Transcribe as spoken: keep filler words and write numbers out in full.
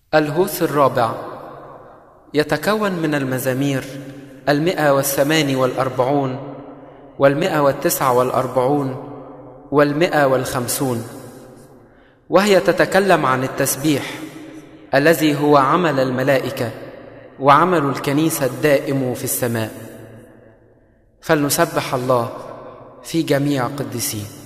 الهوس الرابع يتكون من المزامير المئة والثماني والأربعون والمئة والتسعة والأربعون والمئة والخمسون، وهي تتكلم عن التسبيح الذي هو عمل الملائكة وعمل الكنيسة الدائم في السماء. فلنسبح الله في جميع قديسين.